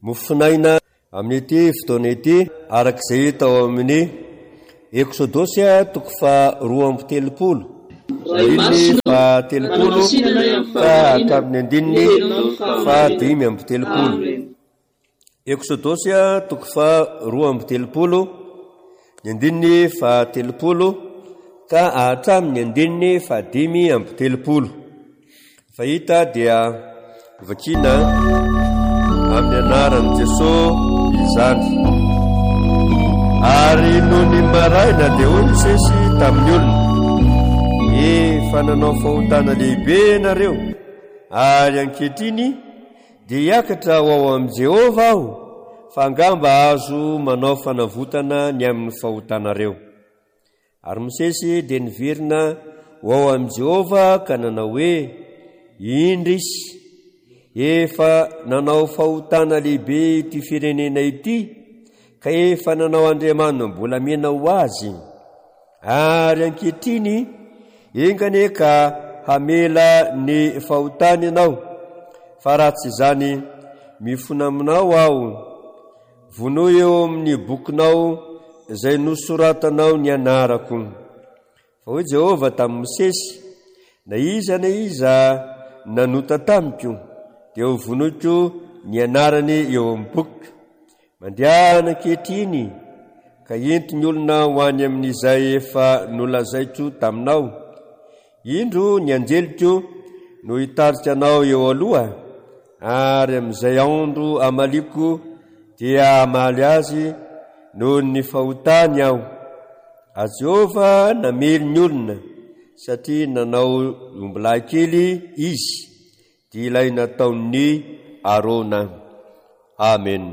mofinaina amin'ity fotoana ity arak'izay tao amin'ny Eksodosia 2:30 fa 30 ka hatramin'ny andininy fa 5:30. Eksodosia 2:30 ny andininy fa 30 ka hatramin'ny andininy fa 5:30. Fahita dia vakina amin'ny anaran'i Jesosy izany. Ary noho ny maraina dia hoy Mosesy tamin'ny olona, efa nanao fahotana lehibe nareo, ary ankehitriny dia hiakatra ho ao amin'i Jehova aho, fa angamba azo manao fanavotana ny amin'ny fahotanareo. Ary Mosesy dia niverina ho ao amin'i Jehova ka nanao hoe, indrisy efa nanao fahotana lehibe ity firenena ity, ka efa nanao Andriamanina mbola mena ho azy, ary ankehitriny engane ka hamela ny fahotany ianao, fa raha tsy izany mifona aminao aho, vono eo amin'ny bokinao izay nosoratanao ny anarako. Fa hoy Jehova tamin'i Mosesy, na iza nanota tamiko dia ho vonoiko ny anarany eo amin'ny boky. Mandiana ankehitriny ka ento ny olona ho any amin'izay efa nolazaiko taminao. Indro ny anjeliko no hitarika anao eo aloha, ary amin'izay andro amaliko dia hamaly azy noho ny fahotany aho. A Jehova namely ny olona satria nanao ombolahy kely izy, dia ilay nataon'ny Arona. Amen.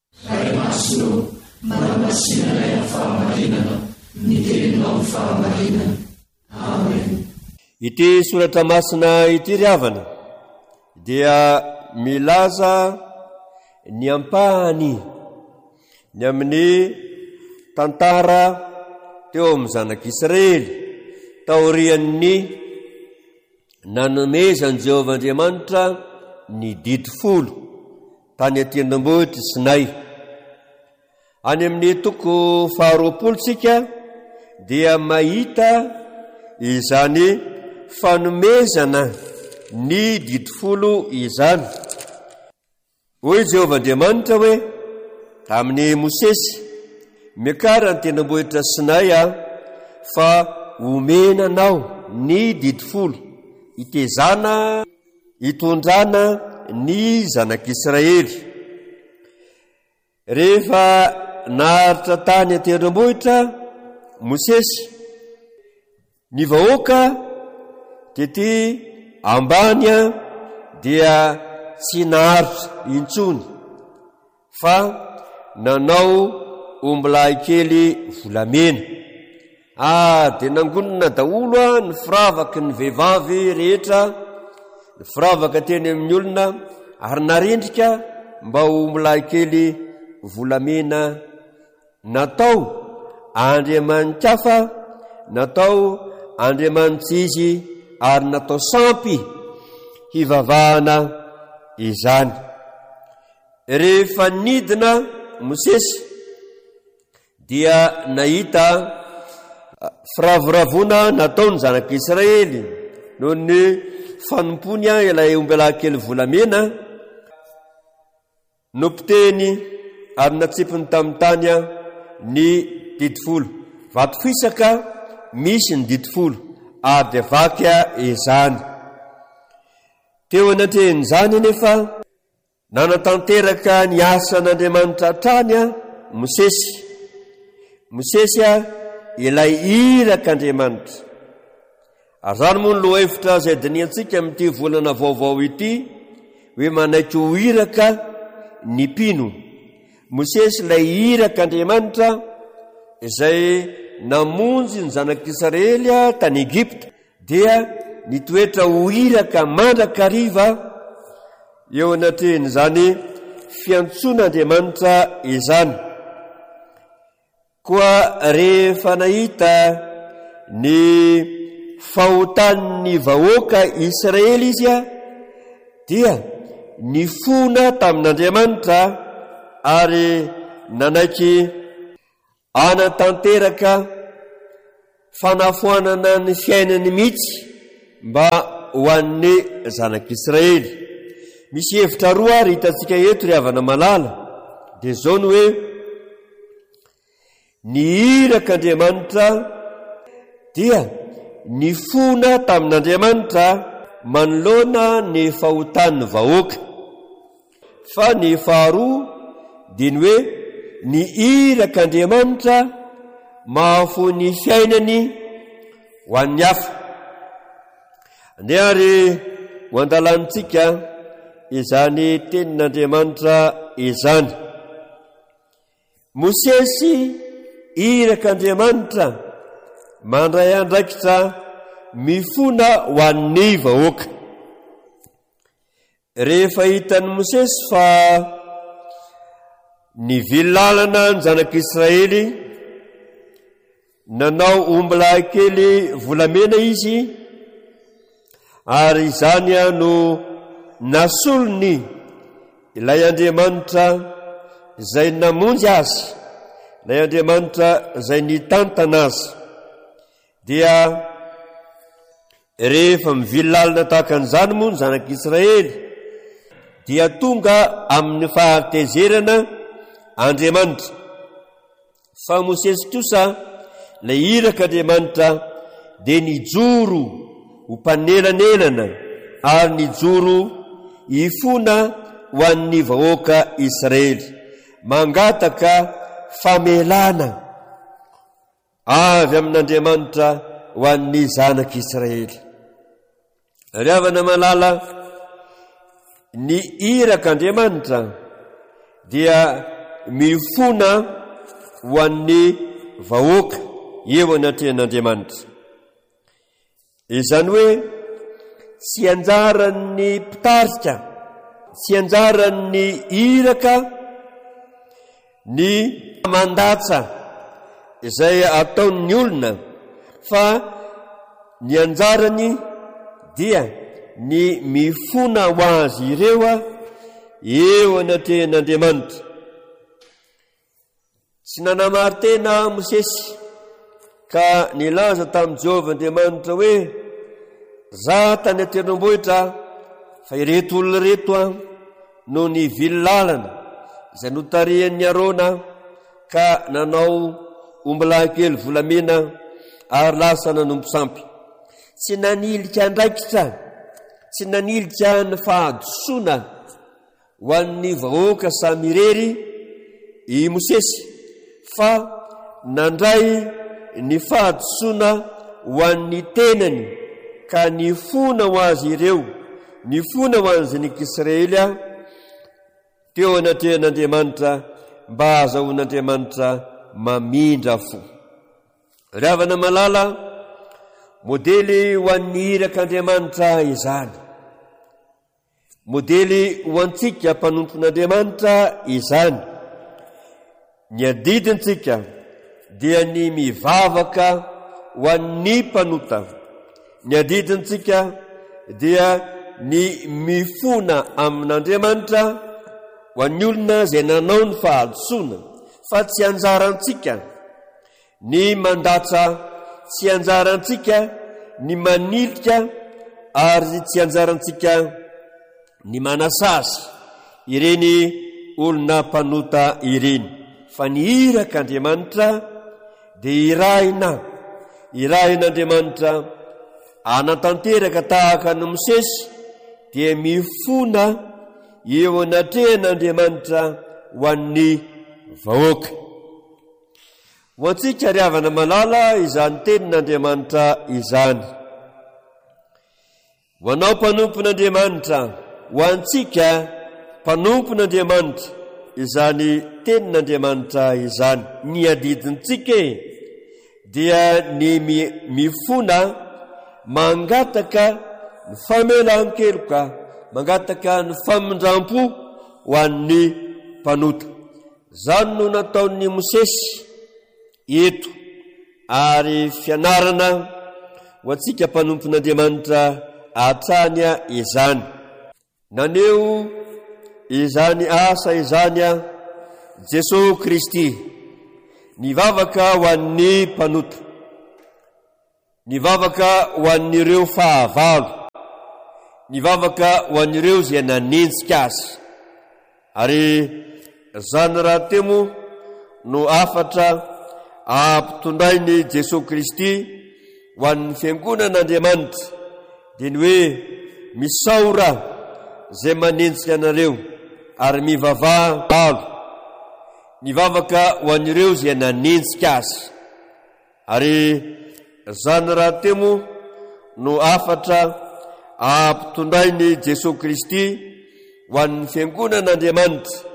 Ity soratra masina ity ry havana dia milaza ny ampahany ny amin'ny tantara teo amin'ny zanak'Israely taorian'ny nanomezany Jehova Andriamanitra ny dity 10 tany an-tendrombohitra Sinay. Any amin'ny toko 20 tsika dia mahita izany fanomezana ny dity 10 izany. Hoy Jehova Andriamanitra hoe tamin'ny Mosesy, miakara ny tendrombohitra Sinay fa omenanao ny dity 10 itezana hitondrana ny zanak'Israely. Rehefa naharitra tany an-tendrombohitra Mosesy, ny vahoaka tety ambany dia tsy naharitra intsony, fa nanao ombolahy kely volamena. Dia nangonina daholo ny firavaka ny vehivavy rehetra, ny firavaka teny amin'ny olona, ary narendrika mba ho ombolahy kely volamena, natao andriamanikafa, natao andriamanitsy ary natao sampy hivavahana izany. Rehefa nidina Mosesy dia nahita firavoravona nataony zanak'Israely noho ny fanompony ilay ombolahy kely volamena, nopiteny ary natsipiny tamin'ny tany ny dity 10. Vato fisaka misy ny dity 10 ary dia vaky izany. Teo anatrehan'izany nefa nanatanteraka ny asan'Andriamanitra hatrany Mosesy ilay irak'Andriamanitra. Ary zany moa ny lohahevitra izay diniantsika amin'ity volana vaovao ity, hoe manaiky ho iraka ny mpino. Mosesy ilay irak'Andriamanitra izay namonjy ny zanak'Israely tany Egypta, dia nitoetra ho iraka mandrakariva eo anatrehan'izany fiantson'Andriamanitra izany. Koa rehefa nahita ny fahotan'ny vahoaka Israely izy dia nifona tamin'Andriamanitra ary nanaiky anatanteraka fanafoanana ny fiainany mihitsy mba ho an'ny zanak'Israely. Misy hevitra roa ary hitantsika eto ry havana malala, dia zao ny hoe ny irak'Andriamanitra dia nifona tamin'Andriamanitra manoloana ny fahotan'ny vahoaka. Fa ny faharoa dia ny hoe ny irak'Andriamanitra mahafony fiainany ho an'ny hafa. Andeha ary ho andalantsika izany tenin'Andriamanitra izany. Mosesy irak'Andriamanitra mandray andraikitra mifona ho an'ny vahoaka. Rehefa hitan'ny Mosesy fa nivilalana ny zanak'Israely, nanao ombilahy kely volamena izy, ary izany no nasolony ilay Andriamanitra izay namonjy azy, ilay Andriamanitra izay nitantana azy. Dia rehefa mivilalana tahaka an'izany moa ny zanak'Israely, dia tonga amin'ny fahatezerana Andriamanitra. Fa Mosesy kosa ilay irak'Andriamanitra dia nijoro ho mpanelanelana ary nijoro hifona ho an'ny vahoaka Israely, mangataka famelana avy amin'Andriamanitra ho an'ny zanak'Israely. Ry havana malala, ny irak'Andriamanitra dia mifona ho an'ny vahoaka eo anatrehan'Andriamanitra. Izany hoe tsy anjaran'ny mpitarika, tsy anjaran'ny iraka ny mandatsa izay ataon'ny olona, fa ny anjarany dia ny mifona ho azy ireo eo anatrehan'Andriamanitra. Tsy nanamary tena Mosesy ka nilaza tamin'i Jehovah Andriamanitra hoe, za tany an-tendrombohitra fa ireto olona reto no ny vilalana izay notarihan'ny Arona ka nanao ombilahy kely volamena ary lasa nanompo sampy. Tsy nanilika andraikitra, tsy nanilika ny fahadosoana ho an'ny vahoaka samy irery i Mosesy, fa nandray ny fahadosoana ho an'ny tenany ka nifona ho azy ireo, nifona ho an'ny zanak'Israely teo anatrehan'Andriamanitra mba ahazahoan'Andriamanitra mamindra fo. Ry havana malala, modely ho an'ny irak'Andriamanitra izany, modely ho antsika mpanompon'Andriamanitra izany. Ny adidintsika dia ny mivavaka ho an'ny mpanota, ny adidintsika dia ny mifona amin'Andriamanitra ho an'ny olona izay nanao ny fahadosoana. Fa tsy anjarantsika ny mandatra, tsy anjarantsika ny manilika, ary tsy anjarantsika ny manasazy ireny olona mpanota ireny. Fa ny irak'Andriamanitra dia irahin'Andriamanitra anatanteraka tahaka ny Mosesy, dia mifona eo anatrehan'Andriamanitra ho an'ny vahoaka. Ho antsika ry havana malala, izany tenin'Andriamanitra izany. Ho anao mpanompon'Andriamanitra, ho antsika mpanompon'Andriamanitra, izany tenin'Andriamanitra izany. Ny adidintsika dia ny mifona mangataka ny famelan-keloka, mangataka ny famindram-po ho an'ny mpanota. Zany no nataon'ny Mosesy eto, ary fianarana ho antsika mpanompon'Andriamanitra hatrany izany. Naneo izany asa izany Jesosy Kristy, nivavaka ho an'ny mpanota, nivavaka ho an'ireo fahavalo, nivavaka ho an'ireo izay nanenjika azy. Ary zany raha temo no afatra ampitondrainy Jesosy Kristy ho an'ny fiangonan'Andriamanitra, dia ny hoe misaora izay manenjika anareo ary mivavahalo, nivavaka ho an'ireo izay nanenjika azy. Ary zany raha temo no afatra ampitondrainy Jesosy Kristy ho an'ny fiangonan'Andriamanitra,